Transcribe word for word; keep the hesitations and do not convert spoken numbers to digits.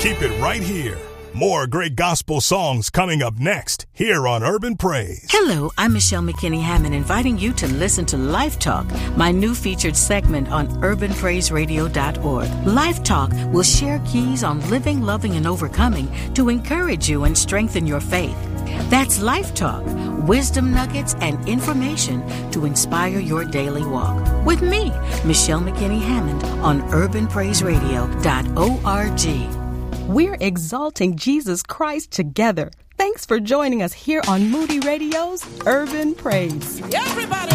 Keep it right here. More great gospel songs coming up next here on Urban Praise. Hello, I'm Michelle McKinney Hammond, inviting you to listen to Life Talk, my new featured segment on urban praise radio dot org. Life Talk will share keys on living, loving, and overcoming to encourage you and strengthen your faith. That's Life Talk, wisdom nuggets and information to inspire your daily walk. With me, Michelle McKinney Hammond on urban praise radio dot org. We're exalting Jesus Christ together. Thanks for joining us here on Moody Radio's Urban Praise. Everybody